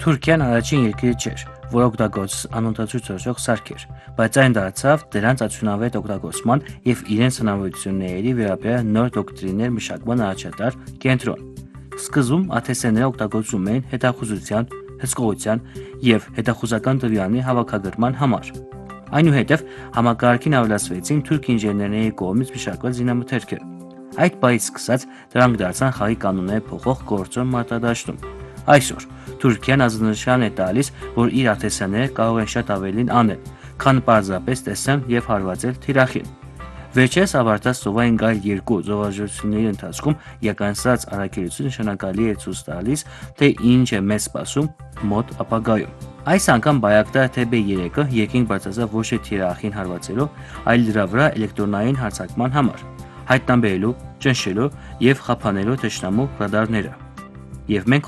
Թուրքիան առաջին երկիրը չէր, որ օգտագործեց անօդացույց թռչող սարքեր, բայց այն դարձավ դրանց արդյունավետ օգտագործման եւ իրենց հնարավորությունների վերաբերյալ նոր դոկտրիններ մշակման առաջատար կենտրոն։ Սկզբում ԱԹՍ-ները օգտագործում էին հետախուզության, հսկողության եւ հետախուզական տվյալների հավաքագրման համար։ Այնուհետև համակարգին ավելացվեցին թուրք ինժեներների կողմից մշակված զինամթերքեր։ Այդ պահից սկսած դրանք դարձան խաղի կանոնները փոխող գործոն մարտադաշտում։ Այսօր Թուրքիան ազդանշան է տալիս, որ իր ԱԹՍ-ները կարող են շատ ավելին անել, քան պարզապես տեսնել եւ հարվածել թիրախին։ Վերջերս ավարտած սովային գալ երկու զովաժությունների ընթացքում իրականացած առաքելությունը նշանակալի է ցույց տալիս, թե ինչ է մեզ սպասում մոտ ապագայում։ Այս անգամ Բայակտար TB3-ը երկինք բարձրացավ ոչ թե թիրախին հարվածելով, այլ դրա վրա էլեկտրոնային հարձակման համար, հայտնաբերելու, ճնշելու եւ խափանելու թշնամու ռադարները։ Եվ մենք